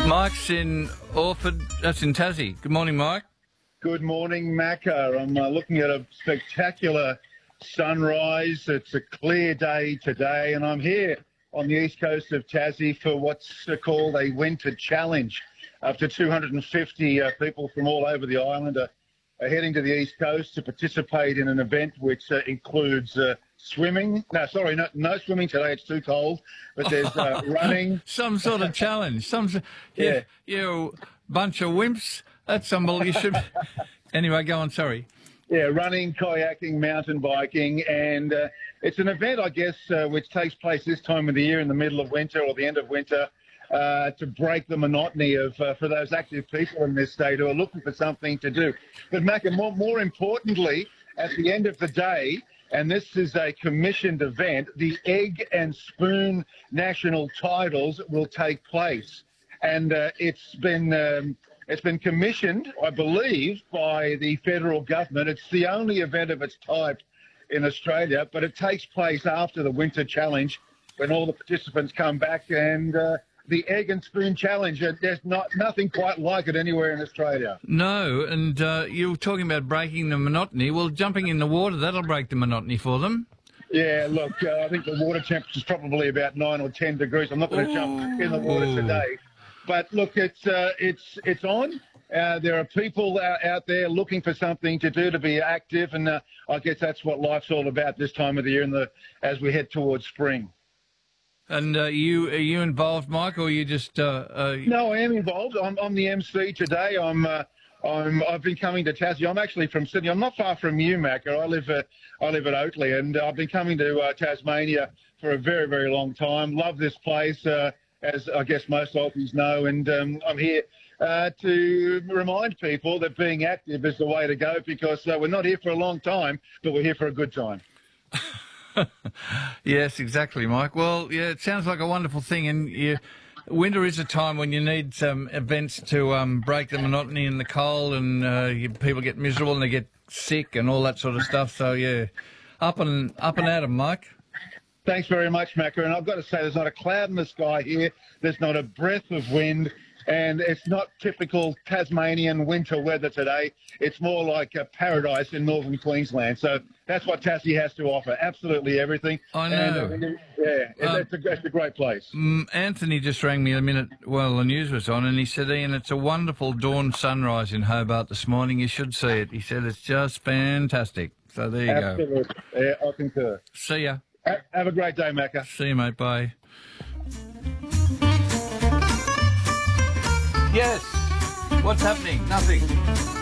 Mike's in Orford. That's in Tassie. Good morning, Mike. Good morning, Macca. I'm looking at a spectacular sunrise. It's a clear day today, and I'm here on the east coast of Tassie for what's called a winter challenge. Up to 250 people from all over the island are heading to the east coast to participate in an event which includes swimming. No swimming today. It's too cold. But there's running. Some sort of challenge. Yeah. You're a bunch of wimps. That's unbelievable. Anyway, go on. Sorry. Yeah, running, kayaking, mountain biking, and it's an event, I guess, which takes place this time of the year in the middle of winter or the end of winter to break the monotony of for those active people in this state who are looking for something to do. But, Mac, and more importantly, at the end of the day, and this is a commissioned event, the Egg and Spoon national titles will take place. And it's been commissioned, I believe, by the federal government. It's the only event of its type in Australia, but it takes place after the Winter Challenge when all the participants come back. And the Egg and Spoon Challenge, there's nothing quite like it anywhere in Australia. No, and you were talking about breaking the monotony. Well, jumping in the water, that'll break the monotony for them. Yeah, look, I think the water temperature is probably about 9 or 10 degrees. I'm not going to jump in the water today. But look, it's on. There are people out there looking for something to do, to be active, and I guess that's what life's all about this time of the year, as we head towards spring. And are you involved, Mike, or are you just? No, I am involved. I'm the MC today. I've been coming to Tassie. I'm actually from Sydney. I'm not far from you, Macca. I live at Oatley, and I've been coming to Tasmania for a very, very long time. Love this place. As I guess most Aussies know, and I'm here to remind people that being active is the way to go, because we're not here for a long time, but we're here for a good time. Yes, exactly, Mike. Well, yeah, it sounds like a wonderful thing, and winter is a time when you need some events to break the monotony in the cold, and people get miserable and they get sick and all that sort of stuff. So, yeah, up and at 'em, Mike. Thanks very much, Macca. And I've got to say, there's not a cloud in the sky here. There's not a breath of wind. And it's not typical Tasmanian winter weather today. It's more like a paradise in northern Queensland. So that's what Tassie has to offer. Absolutely everything. I know. And, it's a great place. Anthony just rang me a minute while the news was on, and he said, Ian, it's a wonderful dawn sunrise in Hobart this morning. You should see it. He said it's just fantastic. So there you go. Absolutely. Yeah, I concur. See ya. Have a great day, Macca. See you, mate. Bye. Yes. What's happening? Nothing.